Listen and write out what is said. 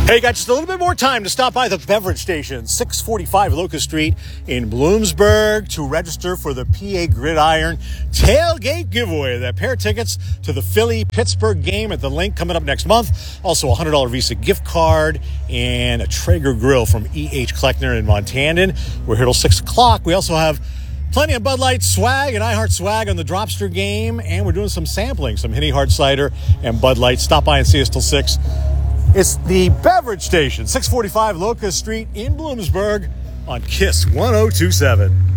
Hey, got just a little bit more time to stop by the beverage station, 645 Locust Street in Bloomsburg, to register for the PA Gridiron tailgate giveaway. That pair of tickets to the Philly-Pittsburgh game at the Link coming up next month. Also a $100 Visa gift card and a Traeger grill from E.H. Kleckner in Montandan. We're here till 6 o'clock. We also have plenty of Bud Light swag and iHeart swag on the Dropster game, and we're doing some sampling, some Henny Hard Cider and Bud Light. Stop by and see us till 6. It's the beverage station, 645 Locust Street in Bloomsburg on KISS 1027.